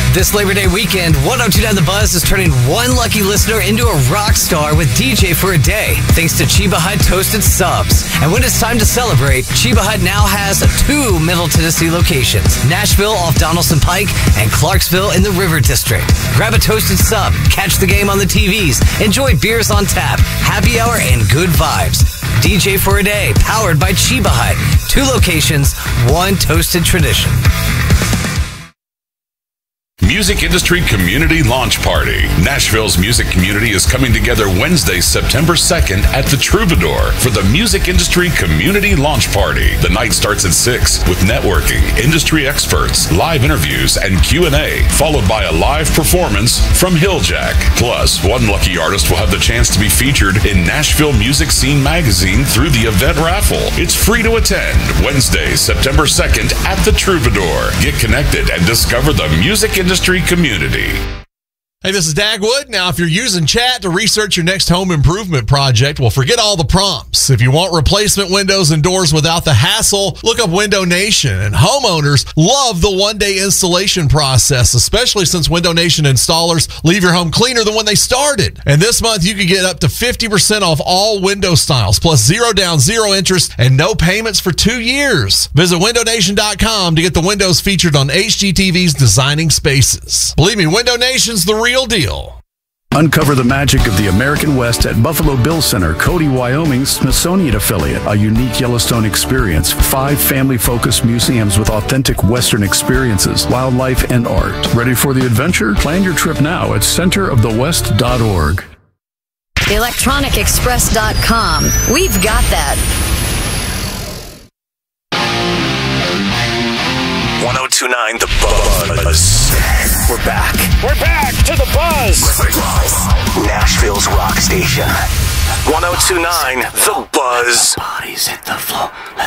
This Labor Day weekend, 1029 The Buzz is turning one lucky listener into a rock star with DJ for a day, thanks to Cheba Hut Toasted Subs. And when it's time to celebrate, Cheba Hut now has 2 Middle Tennessee locations, Nashville off Donaldson Pike and Clarksville in the River District. Grab a toasted sub, catch the game on the TVs, enjoy beers on tap, happy hour, and good vibes. DJ for a day, powered by Cheba Hut. 2 locations, 1 toasted tradition. Music Industry Community Launch Party. Nashville's music community is coming together Wednesday, September 2nd at the Troubadour for the Music Industry Community Launch Party. The night starts at 6 with networking, industry experts, live interviews, and Q&A, followed by a live performance from Hilljack. Plus, one lucky artist will have the chance to be featured in Nashville Music Scene magazine through the event raffle. It's free to attend Wednesday, September 2nd at the Troubadour. Get connected and discover the music industry community. Hey, this is Dagwood. Now, if you're using chat to research your next home improvement project, well, forget all the prompts. If you want replacement windows and doors without the hassle, look up Window Nation. And homeowners love the one-day installation process, especially since Window Nation installers leave your home cleaner than when they started. And this month, you can get up to 50% off all window styles, plus 0 down, 0 interest, and no payments for 2 years. Visit windownation.com to get the windows featured on HGTV's Designing Spaces. Believe me, Window Nation's the real deal. Uncover the magic of the American West at Buffalo Bill Center, Cody, Wyoming's Smithsonian affiliate. A unique Yellowstone experience. 5 family-focused museums with authentic Western experiences, wildlife, and art. Ready for the adventure? Plan your trip now at centerofthewest.org. ElectronicExpress.com. We've got that. 1029 The Buzz. We're back. We're back to The Buzz. Nashville's rock station. 1029 The Buzz. Bodies hit the floor.